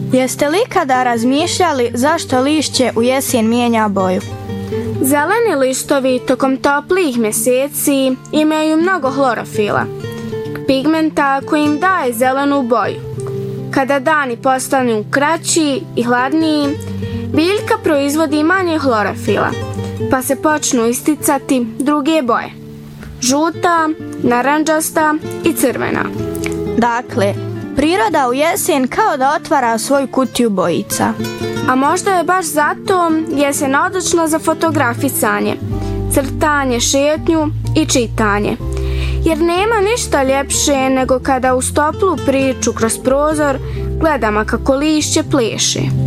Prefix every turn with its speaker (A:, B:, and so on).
A: Jeste li ikada razmišljali zašto lišće u jesen mijenja boju?
B: Zeleni listovi tokom toplih mjeseci imaju mnogo hlorofila, pigmenta koji im daje zelenu boju. Kada dani postanu kraći i hladniji, biljka proizvodi manje hlorofila, pa se počnu isticati druge boje: žuta, narandžasta i crvena.
A: Dakle, priroda u jesen kao da otvara svoju kutiju bojica.
B: A možda je baš zato jesen odlična za fotografisanje, crtanje, šetnju i čitanje. Jer nema ništa ljepše nego kada uz toplu priču kroz prozor gledamo kako lišće pleše.